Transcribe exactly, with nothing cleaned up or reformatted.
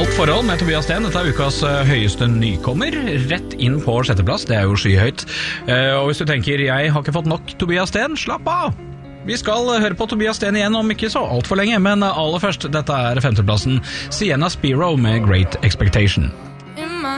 Kaldt forhold med Tobias Sten. Dette er ukas høyeste nykommer. Rett inn på sjetteplass, det er jo skyhøyt. Og hvis du tenker, jeg har ikke fått nok Tobias Sten, slapp av! Vi skal høre på Tobias Sten igjen om ikke så alt for lenge, men aller først, dette er femteplassen. Sienna Spiro med Great Expectation.